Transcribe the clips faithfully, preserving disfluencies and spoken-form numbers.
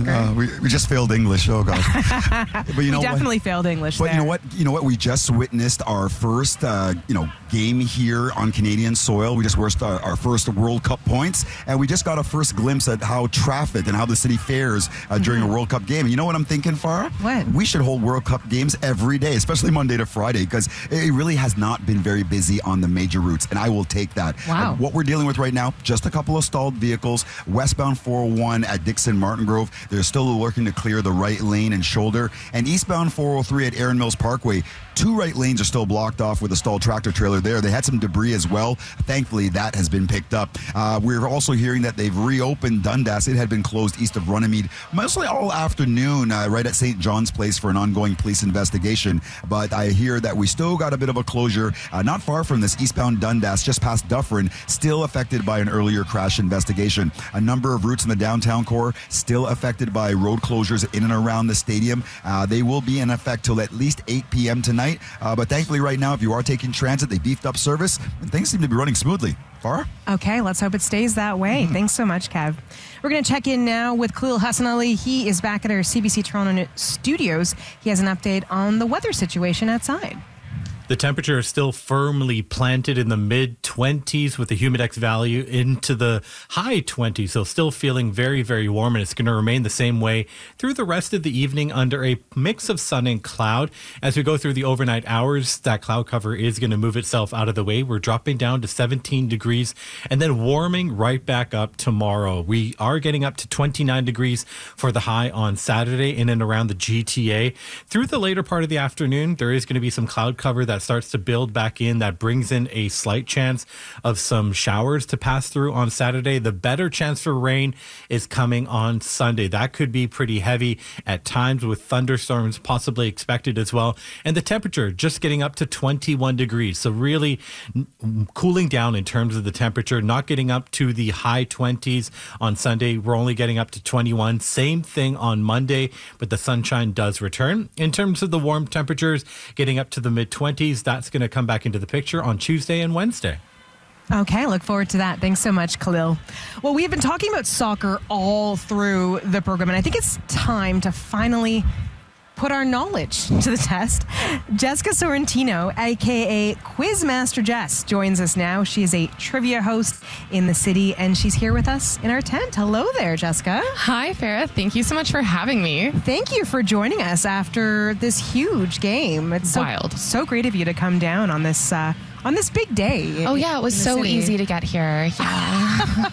soccer. Uh, we, we just failed English. Oh, gosh. But you know we definitely what? failed English But there. you know what? You know what? We just witnessed our first, uh, you know, game here on Canadian soil. We just witnessed our, our first World Cup points, and we just got a first glimpse at how traffic and how the city fares uh, during Mm-hmm. a World Cup game. And you know what I'm thinking, Farah? What? We should hold World Cup games every day, especially Monday to Friday, because it really has not been very busy on the major routes, and I will take that. Wow. Uh, what we're dealing with right now, just a couple of stalled vehicles. Westbound four oh one at Dixon Martin Grove, they're still working to clear the right lane and shoulder. And eastbound four oh three at Erin Mills Parkway, two right lanes are still blocked off with a stalled tractor trailer there. They had some debris as well. Thankfully, that has been picked up. Uh, we're also hearing that they've reopened Dundas. It had been closed east of Runnymede mostly all afternoon, uh, right at Saint John's Place for an ongoing police investigation. But I hear that we still got a bit of a closure uh, not far from this, eastbound Dundas, just past Dufferin, still affected by an earlier crash investigation. A number of routes in the downtown core still affected by road closures in and around the stadium. Uh, they will be in effect till at least eight p.m. tonight. Uh, but thankfully right now, if you are taking transit, they beefed up service and things seem to be running smoothly. Farah? Okay, let's hope it stays that way. Mm-hmm. Thanks so much, Kev. We're going to check in now with Khalil Hassan Ali. He is back at our C B C Toronto studios. He has an update on the weather situation outside. The temperature is still firmly planted in the mid twenties with the humidex value into the high twenties. So still feeling very, very warm, and it's going to remain the same way through the rest of the evening under a mix of sun and cloud. As we go through the overnight hours, that cloud cover is going to move itself out of the way. We're dropping down to seventeen degrees and then warming right back up tomorrow. We are getting up to twenty-nine degrees for the high on Saturday in and around the G T A. Through the later part of the afternoon, there is going to be some cloud cover that starts to build back in. That brings in a slight chance of some showers to pass through on Saturday. The better chance for rain is coming on Sunday. That could be pretty heavy at times with thunderstorms possibly expected as well. And the temperature just getting up to twenty-one degrees. So really n- cooling down in terms of the temperature, not getting up to the high twenties on Sunday. We're only getting up to twenty-one. Same thing on Monday, but the sunshine does return. In terms of the warm temperatures, getting up to the mid twenties, that's going to come back into the picture on Tuesday and Wednesday. Okay, look forward to that. Thanks so much, Khalil. Well, we've been talking about soccer all through the program, and I think it's time to finally put our knowledge to the test. Jessica Sorrentino, a k a. Quizmaster Jess, joins us now. She is a trivia host in the city, and she's here with us in our tent. Hello there, Jessica. Hi, Farah. Thank you so much for having me. Thank you for joining us after this huge game. It's so, Wild. so great of you to come down on this uh, on this big day. Oh, yeah. It was in the so city. easy to get here. Yeah.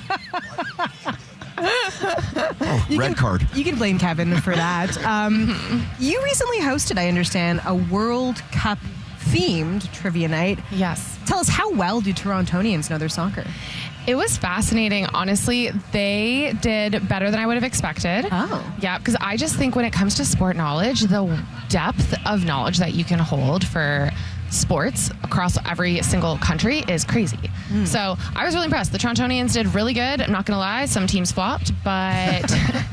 Oh, You red can- card. You can blame Kevin for that. Um, you recently hosted, I understand, a World Cup themed trivia night. Yes. Tell us, how well do Torontonians know their soccer? It was fascinating. Honestly, they did better than I would have expected. Oh. Yeah, because I just think when it comes to sport knowledge, the depth of knowledge that you can hold for sports across every single country is crazy. Mm. So I was really impressed. The Torontonians did really good. I'm not going to lie. Some teams flopped, but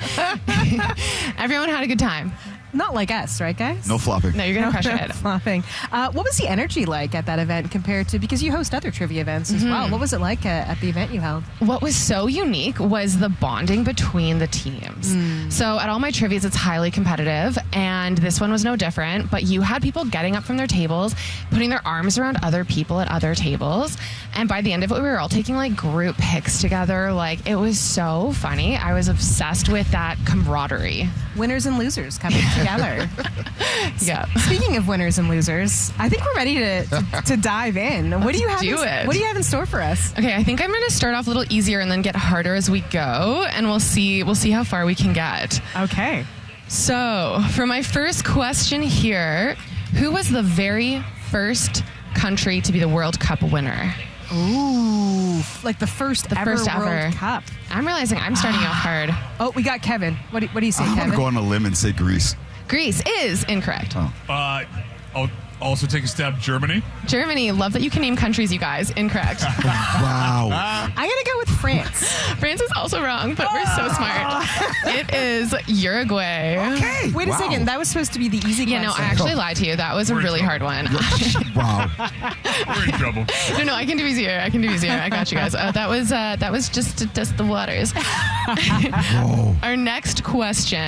everyone had a good time. Not like us, right, guys? No flopping. No, you're going to crush No it. flopping. Uh, what was the energy like at that event compared to, because you host other trivia events as well. What was it like uh, at the event you held? What was so unique was the bonding between the teams. So at all my trivias, it's highly competitive, and this one was no different, but you had people getting up from their tables, putting their arms around other people at other tables, and by the end of it, we were all taking like group pics together. Like, it was so funny. I was obsessed with that camaraderie. Winners and losers coming together. Yeah. Speaking of winners and losers, I think we're ready to, to, to dive in. What do you have? do in, it. What do you have in store for us? Okay, I think I'm going to start off a little easier and then get harder as we go, and we'll see we'll see how far we can get. Okay. So, for my first question here, who was the very first country to be the World Cup winner? Ooh, like the first The ever first World ever. Cup. I'm realizing I'm starting off hard. Oh, we got Kevin. What do, what do you say, I'm going Kevin? to go on a limb and say Greece. Greece is incorrect. Oh. Uh, I'll also take a stab. Germany. Germany, love that you can name countries, you guys. Incorrect. Wow. I'm going to go with France. France is also wrong, but we're so smart. It is Uruguay. Okay. Wait wow. a second. That was supposed to be the easy Yeah, question. no, I actually lied to you. That was a We're in really trouble. hard one. Wow. We're in trouble. No, no, I can do easier. I can do easier. I got you guys. Uh, that was uh, that was just to test the waters. Whoa. Our next question.